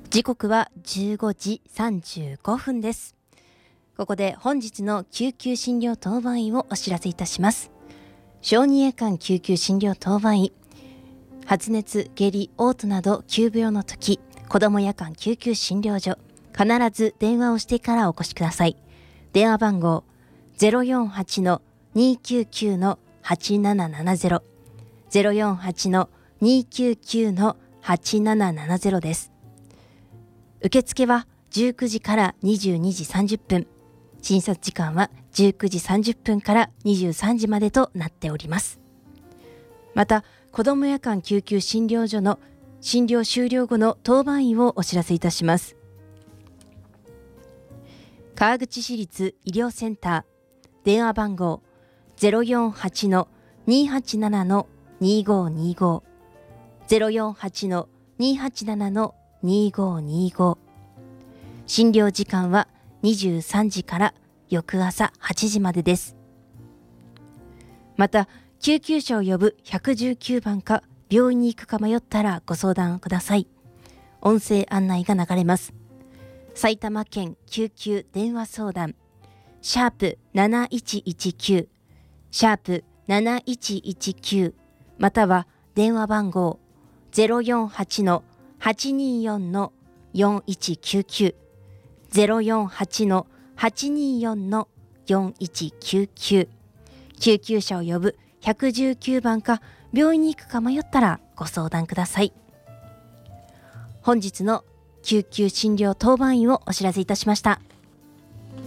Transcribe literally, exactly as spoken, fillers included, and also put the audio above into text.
時刻はじゅうごじさんじゅうごふんです。ここで本日の救急診療当番医をお知らせいたします。小児夜間救急診療当番医、発熱、下痢、嘔吐など急病の時、子ども夜間救急診療所、必ず電話をしてからお越しください。電話番号 ゼロよんはちのにきゅうきゅうのはちななななゼロ ゼロよんはちのにきゅうきゅうのはちななななゼロです。受付はじゅうくじからにじゅうにじさんじゅっぷん、診察時間はじゅうくじさんじゅっぷんからにじゅうさんじまでとなっております。また、子ども夜間救急診療所の診療終了後の当番医をお知らせいたします。川口市立医療センター、電話番号 ゼロよんはちのにはちななのにごーにーごー ゼロよんはちのにはちななのにごーにーごー、診療時間はにじゅうさんじから翌朝はちじまでです。また、救急車を呼ぶいちいちきゅうばんか病院に行くか迷ったらご相談ください。音声案内が流れます。埼玉県救急電話相談シャープなないちいちきゅうシャープなないちいちきゅう、または電話番号 ゼロよんはちのはちにーよんのよんいちきゅうきゅう ゼロよんはちのはちにーよんのよんいちきゅうきゅう、救急車を呼ぶいちいちきゅうばんか病院に行くか迷ったらご相談ください。本日の救急診療当番医をお知らせいたしました。